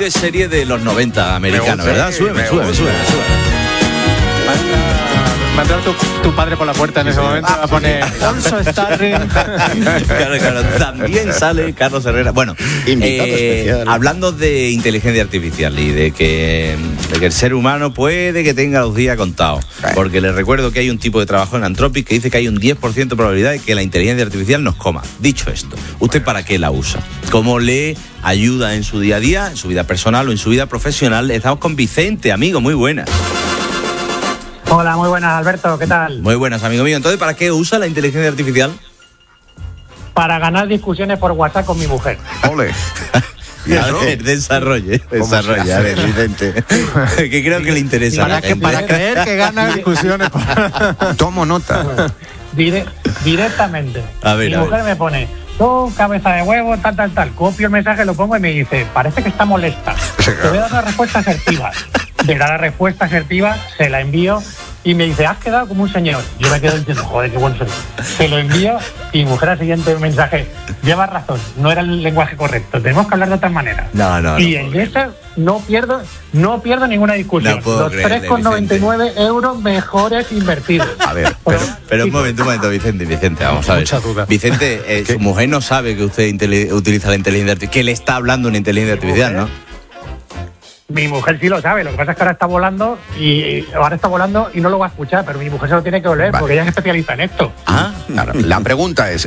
de serie de los 90 americano, ¿verdad? Súbeme. Va a entrar tu padre por la puerta en ese momento, va a poner Also Starring. Claro, también sale Carlos Herrera. Bueno, invitado especial. Hablando de inteligencia artificial y de que el ser humano puede que tenga los días contados, porque les recuerdo que hay un tipo de trabajo en Anthropic que dice que hay un 10% de probabilidad de que la inteligencia artificial nos coma. Dicho esto, ¿usted para qué la usa? ¿Cómo le ayuda en su día a día, en su vida personal o en su vida profesional? Estamos con Vicente, amigo, muy buenas. Hola, muy buenas, Alberto, ¿qué tal? Muy buenas, amigo mío. Entonces, ¿para qué usa la inteligencia artificial? Para ganar discusiones por WhatsApp con mi mujer. Ole. A ver, desarrolle, a ver, Vicente. Que creo que le interesa. Para creer que gana discusiones. Tomo nota. Directamente. A ver, mi mujer me pone, tú, cabeza de huevo, tal. Copio el mensaje, lo pongo y me dice, parece que está molesta. Te voy a dar una respuesta asertiva. Le da la respuesta asertiva, se la envío y me dice, has quedado como un señor. Yo me quedo diciendo, joder, qué bueno soy. Se lo envío y mi mujer al siguiente mensaje, llevas razón, no era el lenguaje correcto, tenemos que hablar de otra manera. No. Y en eso no pierdo ninguna discusión. No puedo los creerle, 3,99 euros mejores invertidos. A ver, pero un momento, Vicente, vamos a ver. Mucha duda. Vicente, su mujer no sabe que usted utiliza la inteligencia artificial, que le está hablando una inteligencia artificial, ¿no? Mi mujer sí lo sabe, lo que pasa es que ahora está volando y no lo va a escuchar, pero mi mujer se lo tiene que oler porque ella es especialista en esto. Claro. La pregunta es,